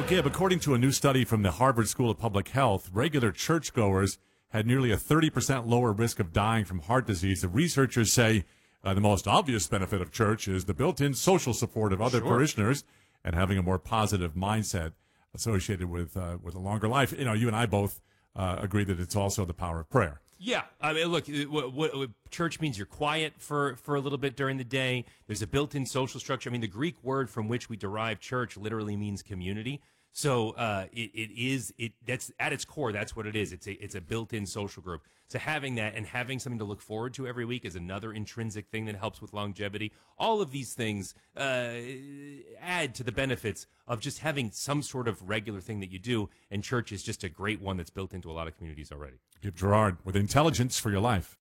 Gib, according to a new study from the Harvard School of Public Health, regular churchgoers had nearly a 30% lower risk of dying from heart disease. The researchers say the most obvious benefit of church is the built-in social support of other parishioners and having a more positive mindset associated with a longer life. You know, you and I both agree that it's also the power of prayer. Yeah, I mean, look, what church means you're quiet for a little bit during the day. There's a built-in social structure. I mean, the Greek word from which we derive church literally means community. So that's at its core, that's what it is. It's a built-in social group. So having that and having something to look forward to every week is another intrinsic thing that helps with longevity. All of these things add to the benefits of just having some sort of regular thing that you do, and church is just a great one that's built into a lot of communities already. Gib Gerard with intelligence for your life.